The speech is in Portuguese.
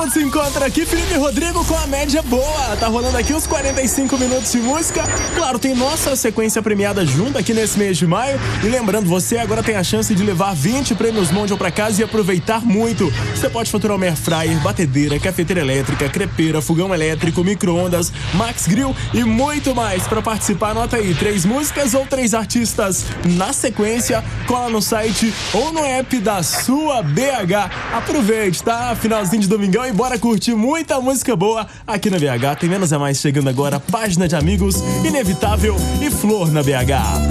mundo se encontra aqui, Felipe Rodrigo com a média boa. Tá rolando aqui os 45 minutos de música. Claro, tem nossa sequência premiada junto aqui nesse mês de maio. E lembrando, você agora tem a chance de levar 20 prêmios Mondial pra casa e aproveitar muito. Você pode faturar uma air fryer, batedeira, cafeteira elétrica, crepeira, fogão elétrico, micro-ondas, Max Grill e muito mais. Pra participar, anota aí 3 músicas ou 3 artistas na sequência. Cola no site ou no app da sua BH. Aproveite, tá? Finalzinho de domingão e bora curtir muita música boa aqui na BH. Tem Menos é Mais chegando agora, página de amigos, Inevitável e Flor na BH.